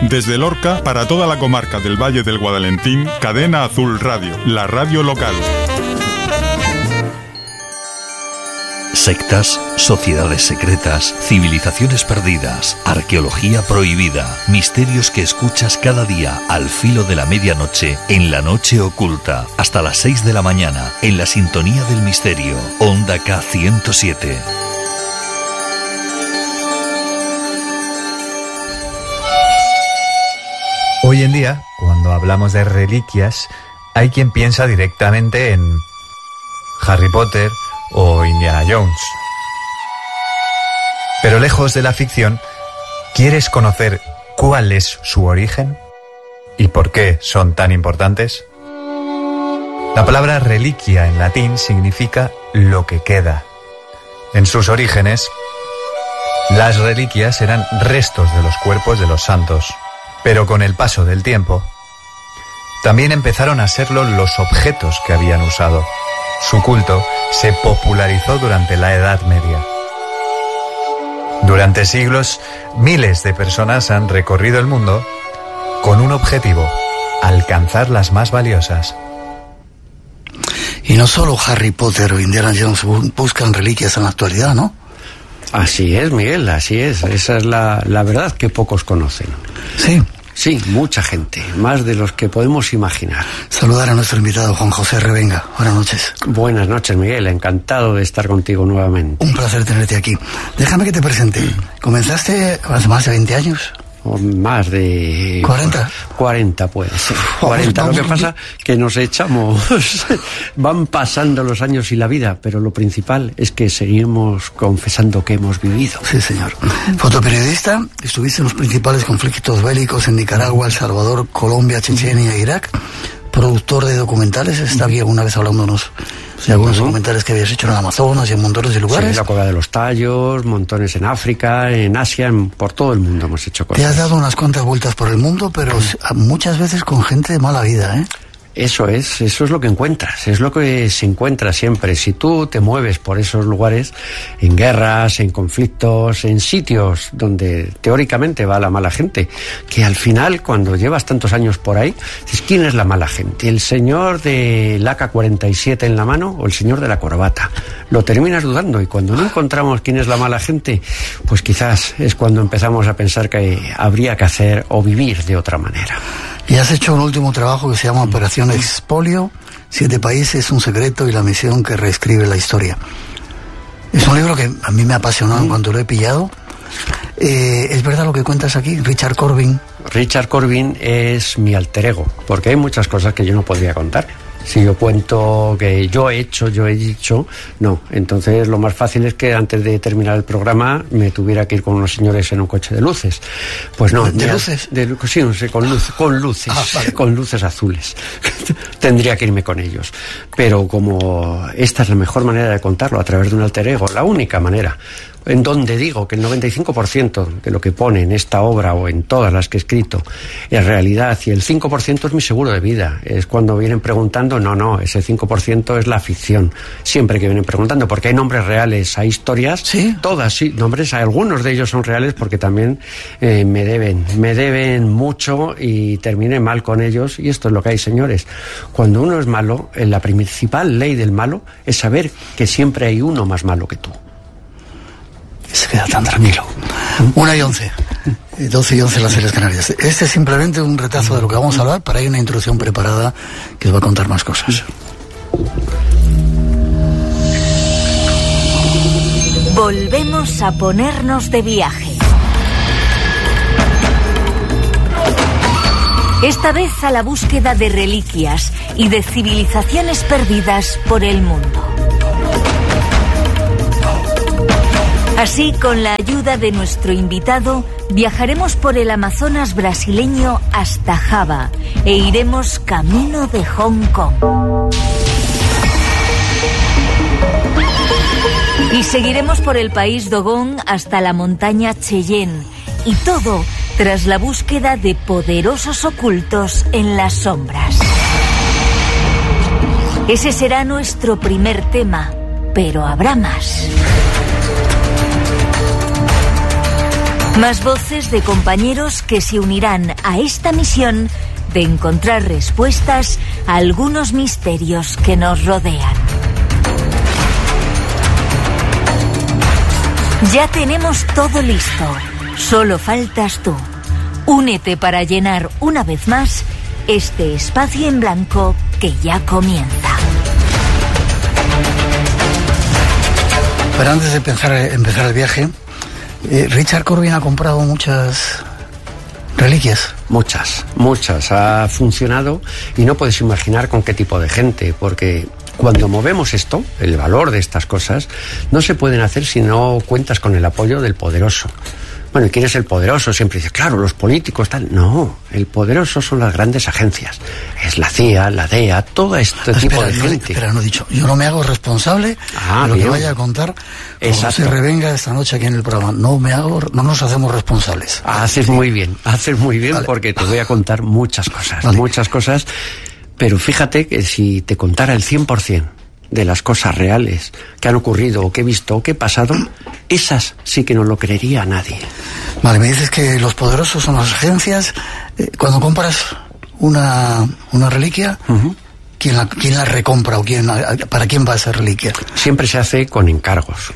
Desde Lorca, para toda la comarca del Valle del Guadalentín, Cadena Azul Radio, la radio local. Sectas, sociedades secretas, civilizaciones perdidas, arqueología prohibida, misterios que escuchas cada día al filo de la medianoche en La Noche Oculta, hasta las 6 de la mañana, en la sintonía del misterio, Onda K107. Hoy en día, cuando hablamos de reliquias, hay quien piensa directamente en Harry Potter o Indiana Jones. Pero lejos de la ficción, ¿quieres conocer cuál es su origen? ¿Y por qué son tan importantes? La palabra reliquia en latín significa lo que queda. En sus orígenes, las reliquias eran restos de los cuerpos de los santos. Pero con el paso del tiempo, también empezaron a serlo los objetos que habían usado. Su culto se popularizó durante la Edad Media. Durante siglos, miles de personas han recorrido el mundo con un objetivo: alcanzar las más valiosas. Y no solo Harry Potter o Indiana Jones buscan reliquias en la actualidad, ¿no? Así es, Miguel, así es. Esa es la verdad que pocos conocen. Sí. Sí, mucha gente, más de los que podemos imaginar. Saludar a nuestro invitado, Juan José Revenga. Buenas noches. Buenas noches, Miguel. Encantado de estar contigo nuevamente. Un placer tenerte aquí. Déjame que te presente. ¿Comenzaste hace más de 20 años? O más de... ¿40? 40 puede ser. 40. Lo que pasa que nos echamos... Van pasando los años y la vida, pero lo principal es que seguimos confesando que hemos vivido. Sí, señor. Fotoperiodista, estuviste en los principales conflictos bélicos en Nicaragua, El Salvador, Colombia, Chechenia e Irak. Productor de documentales, está aquí alguna vez hablándonos de algunos documentales que habías hecho en el Amazonas y en montones de lugares. Sí, la Cueva de los Tallos, montones en África, en Asia, por todo el mundo hemos hecho cosas. Te has dado unas cuantas vueltas por el mundo, pero muchas veces con gente de mala vida, ¿eh? Eso es lo que encuentras, es lo que se encuentra siempre. Si tú te mueves por esos lugares, en guerras, en conflictos, en sitios donde teóricamente va la mala gente, que al final, cuando llevas tantos años por ahí, dices, ¿quién es la mala gente? ¿El señor del AK-47 en la mano o el señor de la corbata? Lo terminas dudando, y cuando no encontramos quién es la mala gente, pues quizás es cuando empezamos a pensar que habría que hacer o vivir de otra manera. Y has hecho un último trabajo que se llama Operación Expolio, 7 países, un secreto y la misión que reescribe la historia. Es un libro que a mí me ha apasionado en cuanto lo he pillado. ¿Es verdad lo que cuentas aquí? Richard Corbin. Richard Corbin es mi alter ego, porque hay muchas cosas que yo no podría contar. Si yo cuento que yo he dicho, no. Entonces lo más fácil es que antes de terminar el programa me tuviera que ir con unos señores en un coche de luces. Pues no. ¿De luces? Sí, no sé, con luces. Vale. Con luces azules. Tendría que irme con ellos. Pero como esta es la mejor manera de contarlo, a través de un alter ego, la única manera, en donde digo que el 95% de lo que pone en esta obra o en todas las que he escrito es realidad, y el 5% es mi seguro de vida. Es cuando vienen preguntando, no, ese 5% es la ficción. Siempre que vienen preguntando, porque hay nombres reales, hay historias, ¿sí? Todas, sí, nombres, algunos de ellos son reales porque también me deben mucho y terminé mal con ellos, y esto es lo que hay, señores. Cuando uno es malo, la principal ley del malo es saber que siempre hay uno más malo que tú. Se queda tan tranquilo. 1:11. 12:11 las Islas Canarias. Este es simplemente un retazo de lo que vamos a hablar, para ir una introducción preparada que os va a contar más cosas. Volvemos a ponernos de viaje. Esta vez a la búsqueda de reliquias y de civilizaciones perdidas por el mundo. Así, con la ayuda de nuestro invitado, viajaremos por el Amazonas brasileño hasta Java e iremos camino de Hong Kong. Y seguiremos por el país Dogón hasta la montaña Cheyenne, y todo tras la búsqueda de poderosos ocultos en las sombras. Ese será nuestro primer tema, pero habrá más. Más voces de compañeros que se unirán a esta misión de encontrar respuestas a algunos misterios que nos rodean. Ya tenemos todo listo. Solo faltas tú. Únete para llenar una vez más este espacio en blanco que ya comienza. Pero antes de empezar el viaje, Richard Corbin ha comprado muchas reliquias. Muchas. Ha funcionado y no puedes imaginar con qué tipo de gente, porque cuando movemos esto, el valor de estas cosas, no se pueden hacer si no cuentas con el apoyo del poderoso. Bueno, ¿y quién es el poderoso? Siempre dices, claro, los políticos, tal. No, el poderoso son las grandes agencias. Es la CIA, la DEA, todo este tipo de gente. Pero no he dicho, yo no me hago responsable de lo que vaya a contar cuando se revenga esta noche aquí en el programa. No nos hacemos responsables. Haces muy bien, vale. Porque te voy a contar muchas cosas. Pero fíjate que si te contara el 100% de las cosas reales que han ocurrido o que he visto o que he pasado, esas sí que no lo creería nadie. Vale, me dices que los poderosos son las agencias. Cuando compras una reliquia, ¿quién la recompra o para quién va esa reliquia? Siempre se hace con encargos.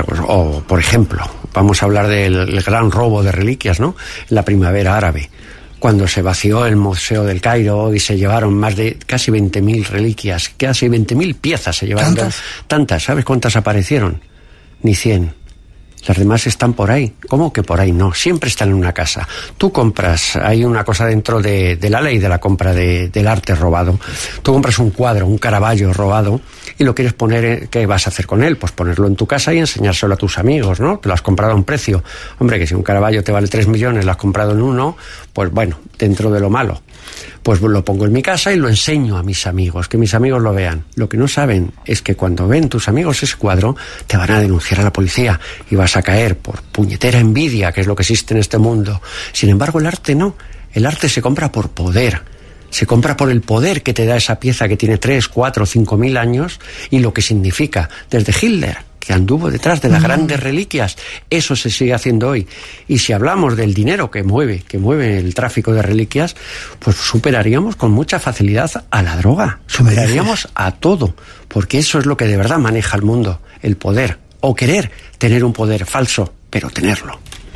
O, por ejemplo, vamos a hablar del gran robo de reliquias, ¿no? La primavera árabe, cuando se vació el Museo del Cairo y se llevaron más de casi 20.000 reliquias, casi 20.000 piezas se llevaron. Tantas, ¿sabes cuántas aparecieron? Ni 100. Las demás están por ahí. ¿Cómo que por ahí? No, siempre están en una casa. Tú compras, hay una cosa dentro de la ley de la compra del arte robado. Tú compras un cuadro, un Caravaggio robado, y lo quieres poner, ¿qué vas a hacer con él? Pues ponerlo en tu casa y enseñárselo a tus amigos, ¿no? Te lo has comprado a un precio. Hombre, que si un Caravaggio te vale 3 millones, lo has comprado en 1, pues bueno, dentro de lo malo. Pues lo pongo en mi casa y lo enseño a mis amigos, que mis amigos lo vean. Lo que no saben es que cuando ven tus amigos ese cuadro, te van a denunciar a la policía y vas a caer por puñetera envidia, que es lo que existe en este mundo. Sin embargo, el arte no. El arte se compra por poder. Se compra por el poder que te da esa pieza que tiene 3, 4, 5.000 años y lo que significa. Desde Hitler, que anduvo detrás de las grandes reliquias, eso se sigue haciendo hoy. Y si hablamos del dinero que mueve el tráfico de reliquias, pues superaríamos con mucha facilidad a la droga, superaríamos a todo, porque eso es lo que de verdad maneja el mundo, el poder, o querer tener un poder falso, pero tenerlo.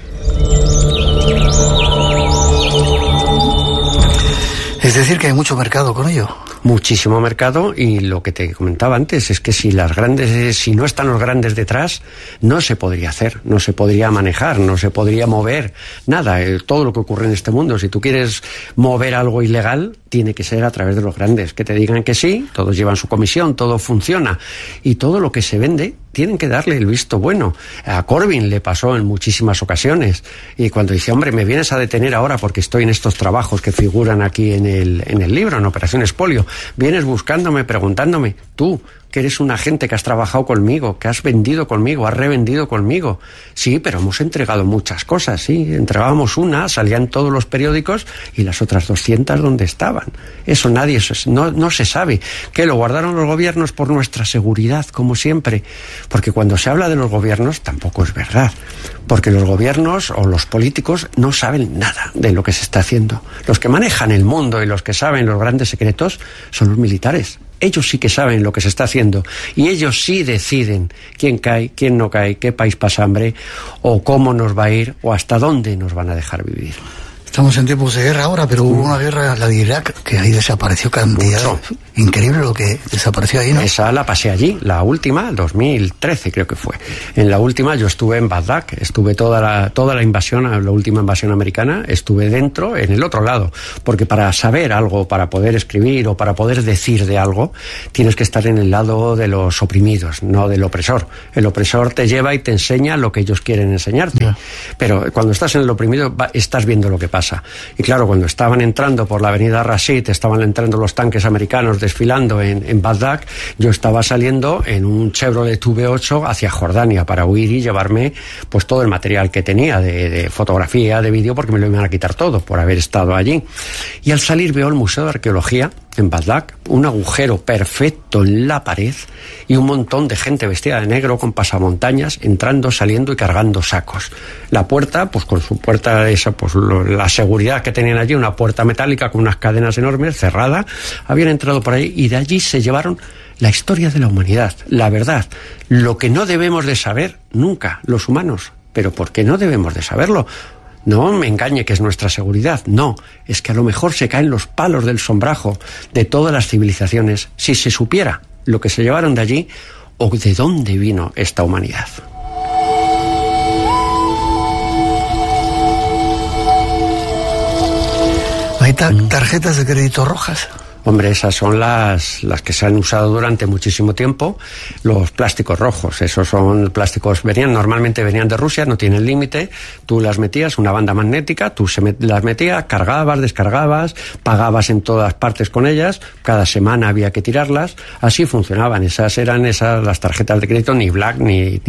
Es decir, que hay mucho mercado con ello. Muchísimo mercado, y lo que te comentaba antes es que si no están los grandes detrás, no se podría hacer, no se podría manejar, no se podría mover nada. Todo lo que ocurre en este mundo, si tú quieres mover algo ilegal, tiene que ser a través de los grandes, que te digan que sí, todos llevan su comisión, todo funciona, y todo lo que se vende tienen que darle el visto bueno. A Corbin le pasó en muchísimas ocasiones, y cuando dice, hombre, me vienes a detener ahora porque estoy en estos trabajos que figuran aquí en el libro, en Operación Expolio, vienes buscándome, preguntándome, tú, que eres un agente que has trabajado conmigo, que has vendido conmigo, has revendido conmigo. Sí, pero hemos entregado muchas cosas, sí, entregábamos una, salían todos los periódicos, y las otras 200 ¿dónde estaban? Eso no se sabe. ¿Que lo guardaron los gobiernos por nuestra seguridad, como siempre? Porque cuando se habla de los gobiernos tampoco es verdad, porque los gobiernos o los políticos no saben nada de lo que se está haciendo. Los que manejan el mundo y los que saben los grandes secretos son los militares. Ellos sí que saben lo que se está haciendo y ellos sí deciden quién cae, quién no cae, qué país pasa hambre, o cómo nos va a ir, o hasta dónde nos van a dejar vivir. Estamos en tiempos de guerra ahora, pero hubo una guerra, la de Irak, que ahí desapareció cantidad. Increíble lo que desapareció ahí, ¿no? Esa la pasé allí, la última, 2013 creo que fue. En la última yo estuve en Bagdad, estuve toda la invasión, la última invasión americana, estuve dentro, en el otro lado, porque para saber algo, para poder escribir o para poder decir de algo, tienes que estar en el lado de los oprimidos, no del opresor. El opresor te lleva y te enseña lo que ellos quieren enseñarte. Yeah. Pero cuando estás en el oprimido, estás viendo lo que pasa. Y claro, cuando estaban entrando por la avenida Rashid, estaban entrando los tanques americanos desfilando en Bagdad, yo estaba saliendo en un Chevrolet V8 hacia Jordania para huir y llevarme pues todo el material que tenía de fotografía, de vídeo, porque me lo iban a quitar todo por haber estado allí. Y al salir veo el Museo de Arqueología en Bagdad, un agujero perfecto en la pared y un montón de gente vestida de negro con pasamontañas entrando, saliendo y cargando sacos. La puerta, pues con su puerta esa, pues la seguridad que tenían allí, una puerta metálica con unas cadenas enormes, cerrada, habían entrado por ahí y de allí se llevaron la historia de la humanidad, la verdad, lo que no debemos de saber nunca los humanos. ¿Pero por qué no debemos de saberlo? No me engañe que es nuestra seguridad, no, es que a lo mejor se caen los palos del sombrajo de todas las civilizaciones si se supiera lo que se llevaron de allí o de dónde vino esta humanidad. ¿Hay tarjetas de crédito rojas? Hombre, esas son las que se han usado durante muchísimo tiempo, los plásticos rojos. Esos son plásticos, normalmente venían de Rusia, no tienen límite. Tú las metías, una banda magnética, las metías, cargabas, descargabas, pagabas en todas partes con ellas, cada semana había que tirarlas. Así funcionaban, esas eran las tarjetas de crédito, ni black,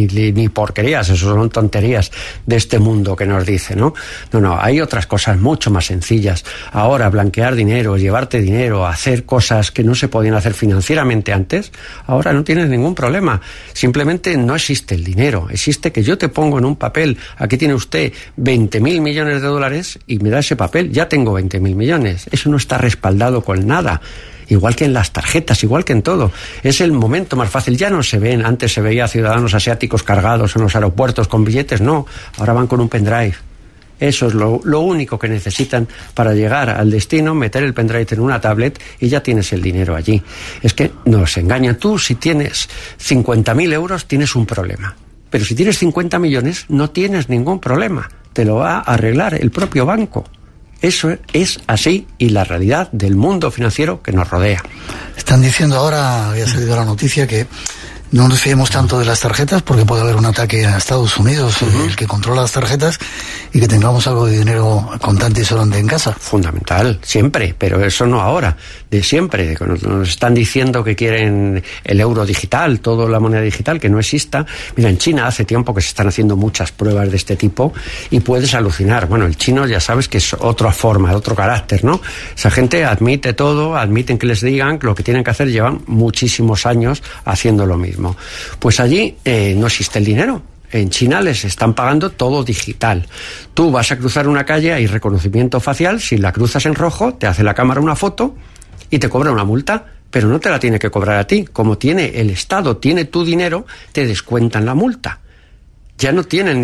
ni porquerías, eso son tonterías de este mundo que nos dice, ¿no? No, hay otras cosas mucho más sencillas. Ahora, blanquear dinero, llevarte dinero, hacer cosas que no se podían hacer financieramente antes, ahora no tienes ningún problema. Simplemente no existe el dinero, existe que yo te pongo en un papel, aquí tiene usted 20.000 millones de dólares y me da ese papel, ya tengo 20.000 millones. Eso no está respaldado con nada. Igual que en las tarjetas, igual que en todo. Es el momento más fácil. Ya no se ven, antes se veía ciudadanos asiáticos cargados en los aeropuertos con billetes, no, ahora van con un pendrive. Eso es lo único que necesitan para llegar al destino, meter el pendrive en una tablet y ya tienes el dinero allí. Es que nos engañan. Tú, si tienes 50.000 euros, tienes un problema. Pero si tienes 50 millones, no tienes ningún problema. Te lo va a arreglar el propio banco. Eso es así y la realidad del mundo financiero que nos rodea. Están diciendo ahora, había salido la noticia, que no nos fiemos tanto de las tarjetas porque puede haber un ataque a Estados Unidos, el que controla las tarjetas, y que tengamos algo de dinero contante y sobrante en casa. Fundamental, siempre, pero eso no ahora, de siempre. Nos están diciendo que quieren el euro digital, toda la moneda digital, que no exista. Mira, en China hace tiempo que se están haciendo muchas pruebas de este tipo y puedes alucinar. Bueno, el chino ya sabes que es otra forma, otro carácter, ¿no? Esa gente admite todo, admiten que les digan lo que tienen que hacer, llevan muchísimos años haciendo lo mismo. Pues allí no existe el dinero. En China les están pagando todo digital. Tú vas a cruzar una calle, hay reconocimiento facial, si la cruzas en rojo, te hace la cámara una foto y te cobra una multa, pero no te la tiene que cobrar a ti. Como tiene el Estado, tiene tu dinero, te descuentan la multa. Ya no tienes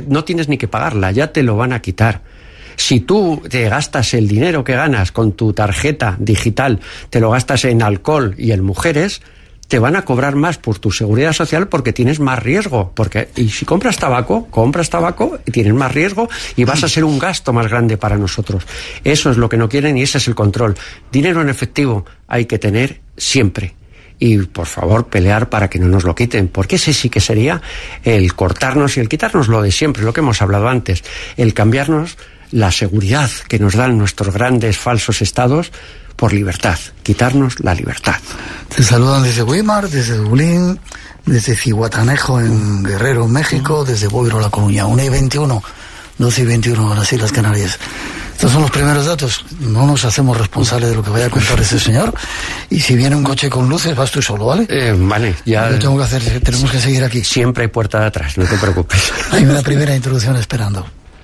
ni que pagarla, ya te lo van a quitar. Si tú te gastas el dinero que ganas con tu tarjeta digital, te lo gastas en alcohol y en mujeres, te van a cobrar más por tu seguridad social porque tienes más riesgo. Y si compras tabaco y tienes más riesgo y vas a ser un gasto más grande para nosotros. Eso es lo que no quieren y ese es el control. Dinero en efectivo hay que tener siempre. Y, por favor, pelear para que no nos lo quiten, porque ese sí que sería el cortarnos y el quitarnos lo de siempre, lo que hemos hablado antes, el cambiarnos la seguridad que nos dan nuestros grandes falsos estados por libertad, quitarnos la libertad. Te saludan desde Weimar, desde Dublín, desde Zihuatanejo en Guerrero, México, desde Boiro, La Coruña, 1:21, 12:21 en las Islas Canarias. Estos son los primeros datos. No nos hacemos responsables de lo que vaya a contar ese señor. Y si viene un coche con luces, vas tú solo, ¿vale? Vale, ya. Lo tengo que hacer, tenemos que seguir aquí. Siempre hay puerta de atrás, no te preocupes. Hay una primera introducción esperando.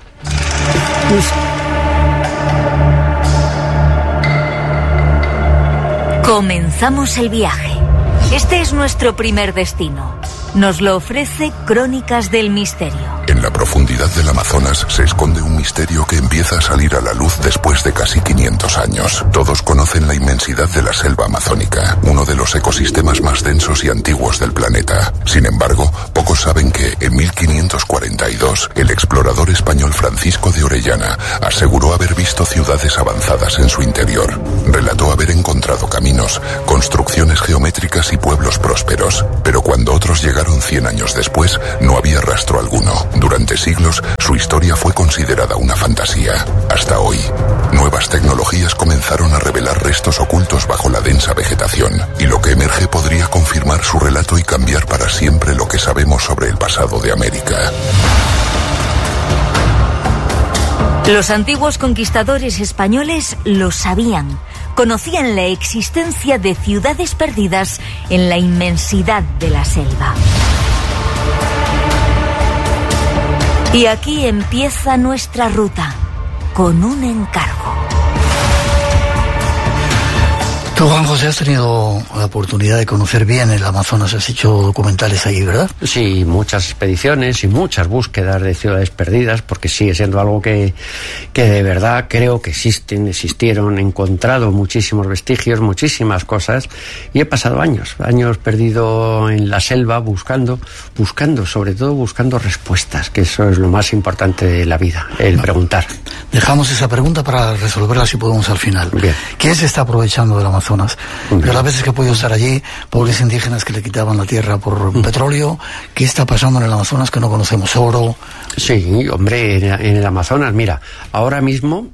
Comenzamos el viaje. Este es nuestro primer destino. Nos lo ofrece Crónicas del Misterio. En la profundidad del Amazonas se esconde un misterio que empieza a salir a la luz después de casi 500 años. Todos conocen la inmensidad de la selva amazónica, uno de los ecosistemas más densos y antiguos del planeta. Sin embargo, pocos saben que en 1542 el explorador español Francisco de Orellana aseguró haber visto ciudades avanzadas en su interior. Relató haber encontrado caminos, construcciones geométricas y pueblos prósperos. Pero cuando otros llegaron 100 años después, no había rastro alguno. Durante siglos, su historia fue considerada una fantasía. Hasta hoy, nuevas tecnologías comenzaron a revelar restos ocultos bajo la densa vegetación, y lo que emerge podría confirmar su relato y cambiar para siempre lo que sabemos sobre el pasado de América. Los antiguos conquistadores españoles lo sabían. conocían la existencia de ciudades perdidas en la inmensidad de la selva. Y aquí empieza nuestra ruta, con un encargo. Tú, Juan José, has tenido la oportunidad de conocer bien el Amazonas, has hecho documentales allí, ¿verdad? Sí, muchas expediciones y muchas búsquedas de ciudades perdidas, porque sigue siendo algo que de verdad creo que existieron, he encontrado muchísimos vestigios, muchísimas cosas, y he pasado años perdido en la selva buscando, sobre todo buscando respuestas, que eso es lo más importante de la vida, el preguntar. Dejamos esa pregunta para resolverla si podemos al final. Bien. ¿Quién se está aprovechando del Amazonas? Yo las veces que he podido estar allí, pobres indígenas que le quitaban la tierra por petróleo, ¿qué está pasando en el Amazonas que no conocemos? Oro. Sí, hombre, en el Amazonas, mira, ahora mismo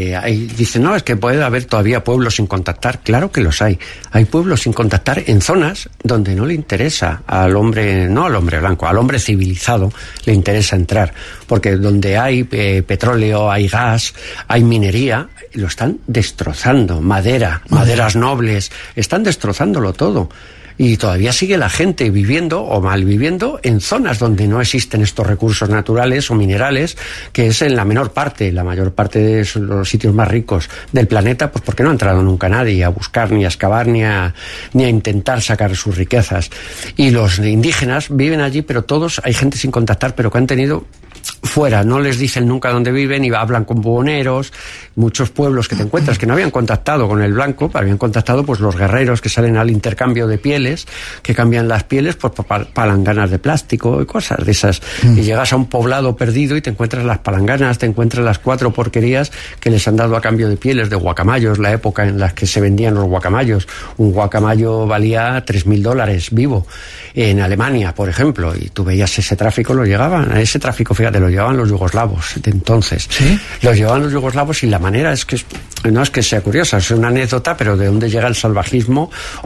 dicen, no, es que puede haber todavía pueblos sin contactar. Claro que los hay. Hay pueblos sin contactar en zonas donde no le interesa al hombre, no al hombre blanco, al hombre civilizado le interesa entrar, porque donde hay petróleo, hay gas, hay minería, lo están destrozando, maderas nobles, están destrozándolo todo. Y todavía sigue la gente viviendo o malviviendo en zonas donde no existen estos recursos naturales o minerales, que es en la menor parte. La mayor parte de los sitios más ricos del planeta, pues porque no ha entrado nunca nadie a buscar, ni a excavar, ni a intentar sacar sus riquezas. Y los indígenas viven allí, pero todos, hay gente sin contactar, pero que han tenido fuera, no les dicen nunca dónde viven y hablan con buhoneros. Muchos pueblos que te encuentras que no habían contactado con el blanco, habían contactado pues los guerreros que salen al intercambio de pieles, que cambian las pieles por palanganas de plástico y cosas de esas. Y llegas a un poblado perdido y te encuentras las palanganas, te encuentras las 4 porquerías que les han dado a cambio de pieles de guacamayos, la época en la que se vendían los guacamayos. Un guacamayo valía $3.000 vivo en Alemania, por ejemplo, y tú veías ese tráfico, ese tráfico, fíjate, lo llevaban los yugoslavos de entonces. ¿Sí? Los llevaban los yugoslavos, y la manera no es que sea curiosa, es una anécdota, pero de dónde llega el salvajismo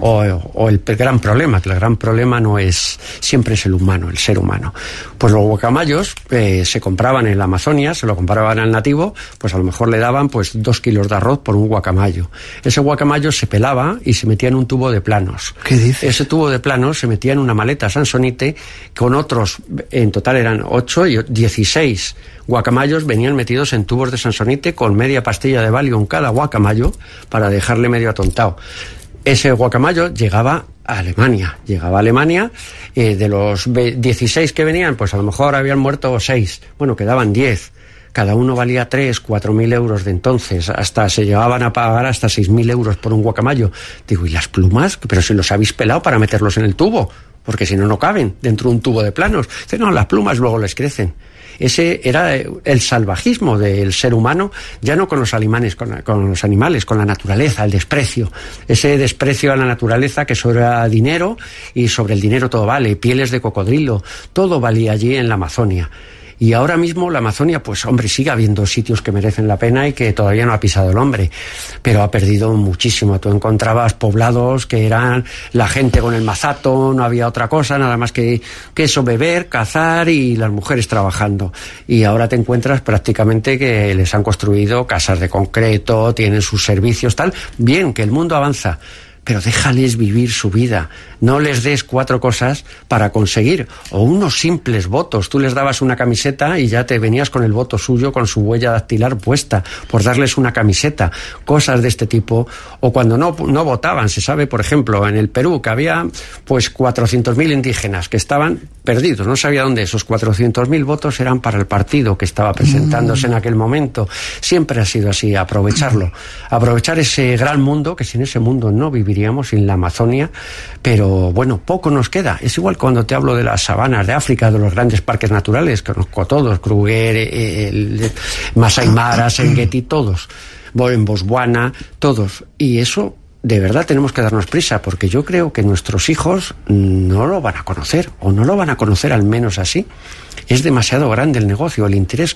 o el gran problema, que el gran problema no es, siempre es el humano, el ser humano. Pues los guacamayos se compraban en la Amazonia, se lo compraban al nativo, pues a lo mejor le daban pues 2 kilos de arroz por un guacamayo. Ese guacamayo se pelaba y se metía en un tubo de planos. ¿Qué dices? Ese tubo de planos se metía en una maleta sansonite con otros, en total eran 8 y 16 guacamayos, venían metidos en tubos de sansonite con media pastilla de Valium cada guacamayo para dejarle medio atontado. Ese guacamayo llegaba a Alemania. De los 16 que venían, pues a lo mejor habían muerto 6. Bueno, quedaban 10. Cada uno valía 3.000-4.000 euros de entonces. Hasta se llegaban a pagar hasta 6.000 euros por un guacamayo. Digo, ¿y las plumas? Pero si los habéis pelado para meterlos en el tubo, porque si no, no caben dentro de un tubo de planos. Dice, no, las plumas luego les crecen. Ese era el salvajismo del ser humano, ya no con los animales, con la naturaleza, el desprecio. Ese desprecio a la naturaleza, que sobre dinero, y sobre el dinero todo vale, pieles de cocodrilo, todo valía allí en la Amazonia. Y ahora mismo la Amazonia, pues hombre, sigue habiendo sitios que merecen la pena y que todavía no ha pisado el hombre, pero ha perdido muchísimo. Tú encontrabas poblados que eran la gente con el mazato, no había otra cosa, nada más que eso, beber, cazar y las mujeres trabajando. Y ahora te encuentras prácticamente que les han construido casas de concreto, tienen sus servicios, tal. Bien, que el mundo avanza, pero déjales vivir su vida. No les des 4 cosas para conseguir, o unos simples votos. Tú les dabas una camiseta y ya te venías con el voto suyo, con su huella dactilar puesta, por darles una camiseta. Cosas de este tipo. O cuando no votaban, se sabe, por ejemplo, en el Perú, que había pues 400.000 indígenas que estaban perdidos, no sabía dónde. Esos 400.000 votos eran para el partido que estaba presentándose en aquel momento. Siempre ha sido así, aprovecharlo. Aprovechar ese gran mundo, que sin ese mundo no viviríamos, sin la Amazonia, pero bueno, poco nos queda. Es igual cuando te hablo de las sabanas de África, de los grandes parques naturales, que conozco todos, Kruger, Masai Mara, Serengeti, todos, en Botswana, todos. Y eso, de verdad tenemos que darnos prisa, porque yo creo que nuestros hijos no lo van a conocer, o no lo van a conocer al menos así. Es demasiado grande el negocio, el interés